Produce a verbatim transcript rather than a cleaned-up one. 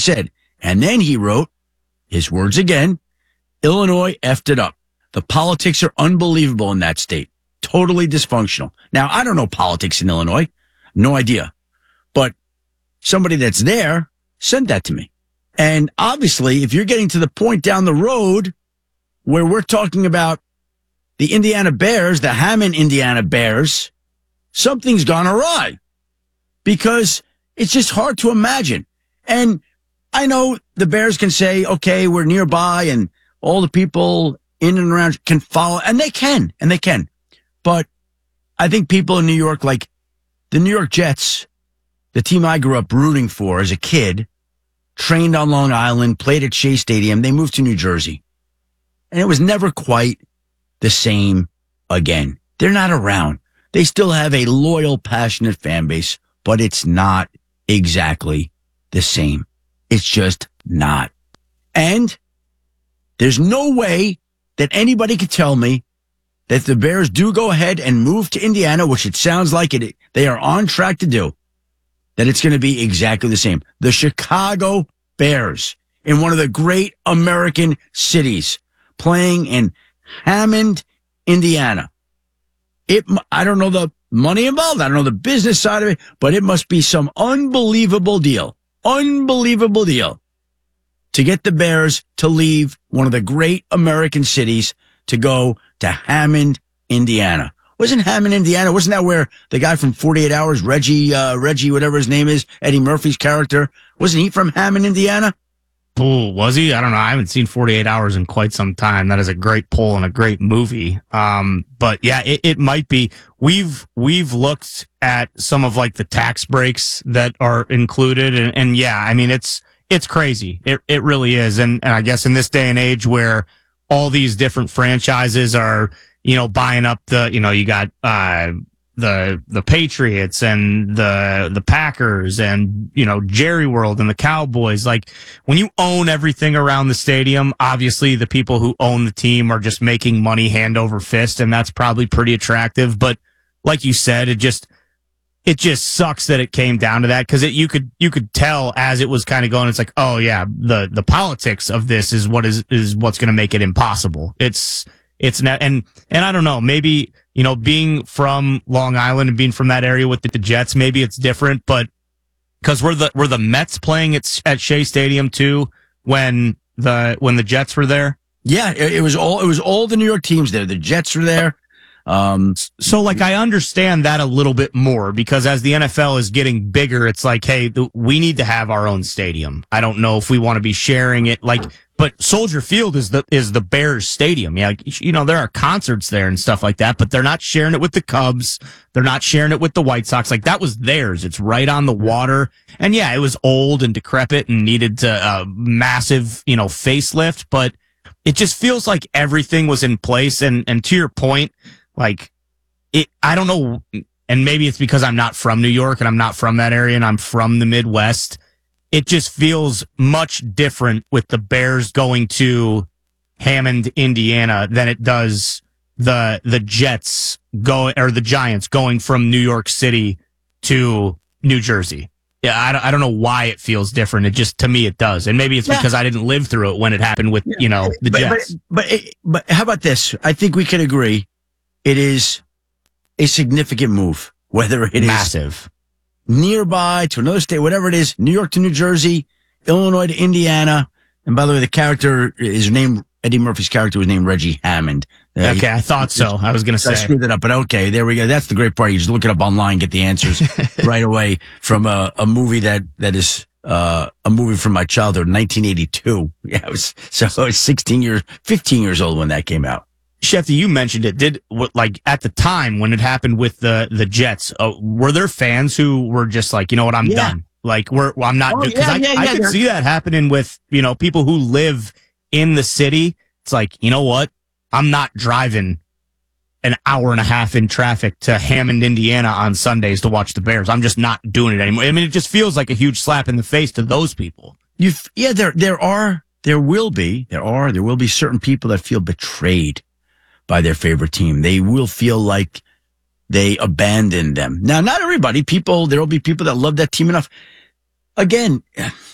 said. And then he wrote, his words again, Illinois effed it up. The politics are unbelievable in that state. Totally dysfunctional. Now, I don't know politics in Illinois. No idea. But somebody that's there sent that to me. And obviously, if you're getting to the point down the road where we're talking about the Indiana Bears, the Hammond, Indiana Bears, something's gone awry because it's just hard to imagine. And I know the Bears can say, okay, we're nearby and all the people in and around can follow, and they can, and they can. But I think people in New York, like the New York Jets, the team I grew up rooting for as a kid, trained on Long Island, played at Shea Stadium, they moved to New Jersey. And it was never quite the same again. They're not around. They still have a loyal, passionate fan base, but it's not exactly the same. It's just not. And there's no way that anybody could tell me that the Bears do go ahead and move to Indiana, which it sounds like it, they are on track to do, that it's going to be exactly the same. The Chicago Bears in one of the great American cities playing in Hammond, Indiana. It, I don't know the money involved. I don't know the business side of it, but it must be some unbelievable deal. Unbelievable deal to get the Bears to leave one of the great American cities to go to Hammond, Indiana. Wasn't Hammond, Indiana? Wasn't that where the guy from forty-eight hours, Reggie, uh, Reggie, whatever his name is, Eddie Murphy's character, wasn't he from Hammond, Indiana? Oh, was he? I don't know. I haven't seen forty-eight hours in quite some time. That is a great poll and a great movie. Um, but yeah, it, it might be. We've, we've looked at some of like the tax breaks that are included. And, and yeah, I mean, it's, it's crazy. It, it really is. And, and I guess in this day and age where all these different franchises are, you know, buying up the, you know, you got, uh, the, the Patriots and the, the Packers and, you know, Jerry World and the Cowboys. Like when you own everything around the stadium, obviously the people who own the team are just making money hand over fist. And that's probably pretty attractive. But like you said, it just, it just sucks that it came down to that. Cause it, you could, you could tell as it was kind of going, it's like, oh yeah, the, the politics of this is what is, is what's going to make it impossible. It's, it's not, and, and I don't know, maybe, you know, being from Long Island and being from that area with the, the Jets, maybe it's different, but because we're the, were the Mets playing at, at Shea Stadium too when the, when the Jets were there? Yeah, it, it was all, it was all the New York teams there. The Jets were there. Um, so like, I understand that a little bit more because as the N F L is getting bigger, it's like, hey, the, we need to have our own stadium. I don't know if we want to be sharing it. Like, but Soldier Field is the, is the Bears stadium. Yeah. Like, you know, there are concerts there and stuff like that, but they're not sharing it with the Cubs. They're not sharing it with the White Sox. Like that was theirs. It's right on the water. And yeah, it was old and decrepit and needed to, uh, massive, you know, facelift, but it just feels like everything was in place. And, and to your point, like it, I don't know. And maybe it's because I'm not from New York and I'm not from that area and I'm from the Midwest. It just feels much different with the Bears going to Hammond, Indiana than it does the, the Jets going or the Giants going from New York City to New Jersey. Yeah. I don't, I don't know why it feels different. It just, to me, it does. And maybe it's yeah. because I didn't live through it when it happened with, yeah. you know, the but, Jets. But, but, but how about this? I think we could agree. It is a significant move, whether it is massive, nearby to another state, whatever it is, New York to New Jersey, Illinois to Indiana. And by the way, the character, his name, Eddie Murphy's character was named Reggie Hammond. Uh, okay, he, I thought so. I was going to say. I screwed that up, but okay, there we go. That's the great part. You just look it up online, get the answers right away from a, a movie that, that is, uh, a movie from my childhood, nineteen eighty-two. Yeah, I was, so I was sixteen years, fifteen years old when that came out. Shefty, you mentioned it. Did like at the time when it happened with the the Jets? Uh, were there fans who were just like, you know what, I'm yeah. done. Like we're well, I'm not because oh, yeah, I, yeah, I yeah, could see that happening with you know people who live in the city. It's like you know what, I'm not driving an hour and a half in traffic to Hammond, Indiana on Sundays to watch the Bears. I'm just not doing it anymore. I mean, it just feels like a huge slap in the face to those people. You yeah, there there are there will be there are there will be certain people that feel betrayed by their favorite team. They will feel like they abandoned them. Now, not everybody. People, there will be people that love that team enough. Again,